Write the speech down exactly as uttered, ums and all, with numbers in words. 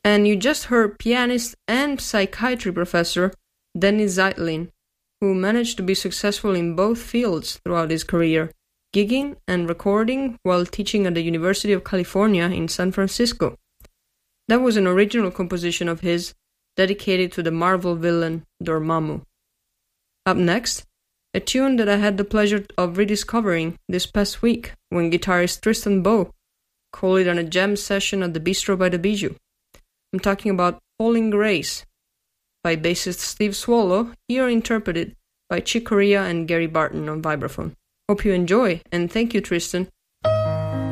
And you just heard pianist and psychiatry professor Dennis Zeitlin, who managed to be successful in both fields throughout his career, gigging and recording while teaching at the University of California in San Francisco. That was an original composition of his dedicated to the Marvel villain Dormammu. Up next, a tune that I had the pleasure of rediscovering this past week when guitarist Tristan Bowe called it on a jam session at the Bistro by the Bijou. I'm talking about Falling Grace by bassist Steve Swallow, here interpreted by Chick Corea and Gary Barton on vibraphone. Hope you enjoy, and thank you, Tristan,